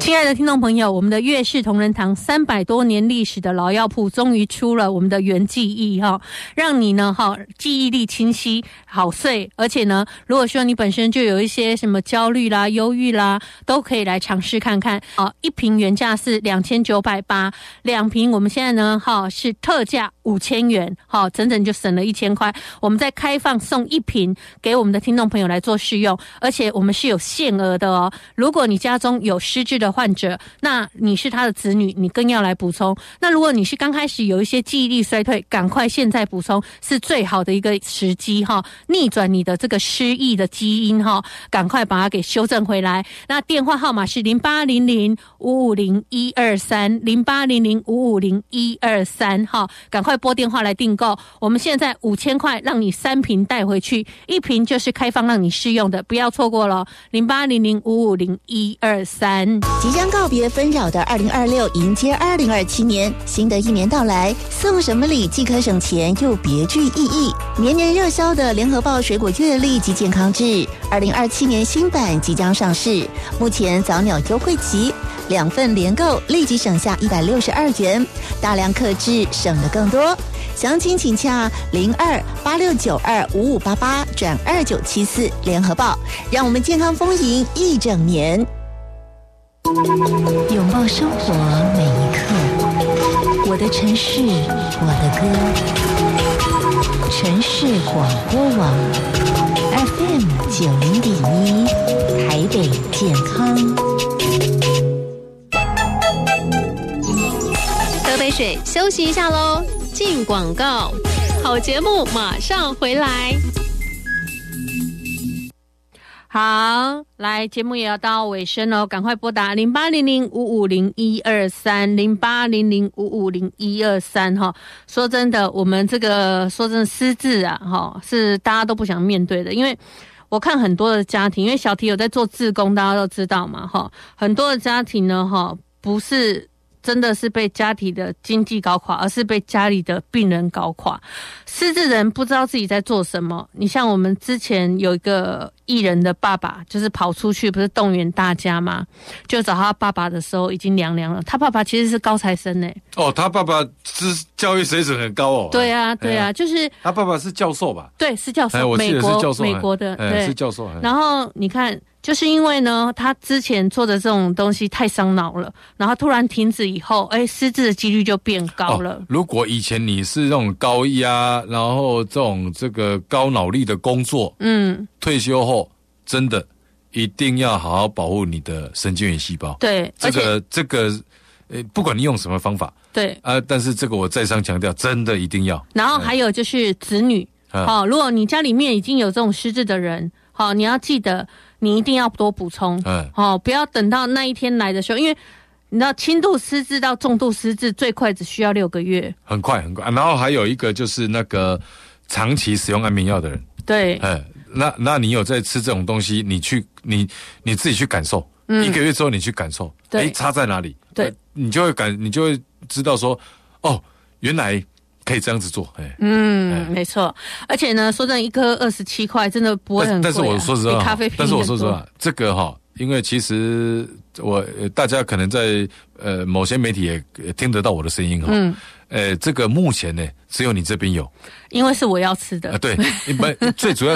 亲爱的听众朋友，我们的粤式同仁堂300多年历史的老药铺终于出了我们的原记忆哈，让你呢记忆力清晰好睡，而且呢如果说你本身就有一些什么焦虑啦忧郁啦，都可以来尝试看看。一瓶原价是2980，两瓶我们现在呢是特价5000元，整整就省了1000块。我们再开放送1瓶给我们的听众朋友来做试用，而且我们是有限额的哦。如果你家中有失智的患者，那你是他的子女，你更要来补充。那如果你是刚开始有一些记忆力衰退，赶快现在补充是最好的一个时机哈，逆转你的这个失忆的基因哈，赶快把它给修正回来。那电话号码是0800-550-123，0800-550-123哈，赶快拨电话来订购。我们现在5000块让你3瓶带回去，1瓶就是开放让你试用的，不要错过了。0800-550-123。 即将告别纷扰的2026，迎接2027年，新的一年到来，送什么礼既可省钱又别具意义。年年热销的联合报水果月历及健康志，2027年新版即将上市，目前早鸟优惠期，2份联购立即省下162元，大量客制省得更多。详情请洽02-8692-5588-2974联合报，让我们健康丰盈一整年。拥抱生活每一刻，我的城市，我的歌。城市广播网 FM 90.1，台北健康。 喝杯水，休息一下喽。进广告，好节目马上回来。 好，来，节目也要到尾声哦，赶快拨打0800-550-123，0800-550-123哈。说真的，我们这个说真的失智啊，是大家都不想面对的，因为我看很多的家庭，因为小提有在做志工，大家都知道嘛，很多的家庭呢，不是真的是被家庭的经济搞垮，而是被家里的病人搞垮。失智人不知道自己在做什么。你像我们之前有一个艺人的爸爸，就是跑出去不是动员大家吗？就找他爸爸的时候已经凉了。他爸爸其实是高材生欸。 哦，他爸爸是教育水准很高哦。 对啊，就是他爸爸是教授吧？ 对，是教授， 我记得是教授， 美国的，对， 是教授。 然后你看，就是因为呢，他之前做的这种东西太伤脑了，然后突然停止以后，失智的几率就变高了。 如果以前你是那种高压，然后这个高脑力的工作，退休后真的一定要好好保护你的神经元细胞。 对，这个不管你用什么方法， 对但是这个我再三强调，真的一定要。 然后还有就是子女，如果你家里面已经有这种失智的人，你要记得你一定要多补充，不要等到那一天来的时候，因为你知道轻度失智到重度失智最快只需要6个月，很快。 然后还有一个就是那个长期使用安眠药的人， 对， 那你有在吃这种东西，你自己去感受，1个月之后你去感受，差在哪里？对，你就会知道说，哦，原来可以这样子做。 没错。而且呢，说真的，一颗27块真的不会很贵， 但是我说实话， 比咖啡便宜很多。 但是我说实话，这个因为其实大家可能在某些媒体也听得到我的声音这个目前呢只有你这边有， 因为是我要吃的。 对，最主要